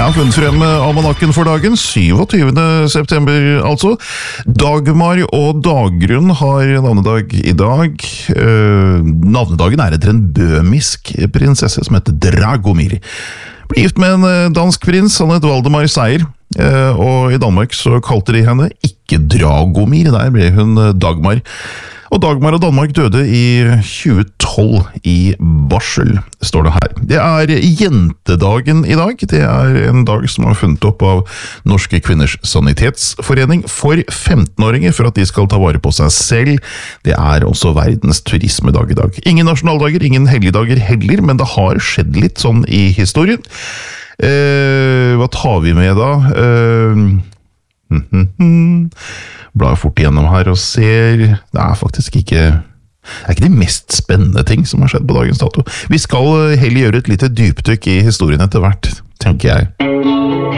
har funnet frem almanakken for dagen, 27. september altså. Dagmar og Dagrun har navnedag i dag. Navnedagen er etter en bøhmisk prinsesse som heter Dragomir. Ble gift med en dansk prins, han het Valdemar Seier. Og i Danmark så kalte de henne ikke Dragomir, der ble hun Dagmar. Og Dagmar og Danmark døde i 2012 i barsel, står det her. Det er jentedagen i dag. Det er en dag som er funnet opp av Norske Kvinners Sanitetsforening for 15-åringer, for at de skal ta vare på seg selv. Det er også verdens turismedag i dag. Ingen nasjonaldager, ingen helligdager heller, men det har skjedd litt sånn i historien. Hva tar vi med da? Blar fort igjennom her og ser. Det er faktisk ikke de mest spennende ting som har skjedd på dagens dato. Vi skal heller gjøre et lite dypdykk i historien etter hvert, tenker jeg.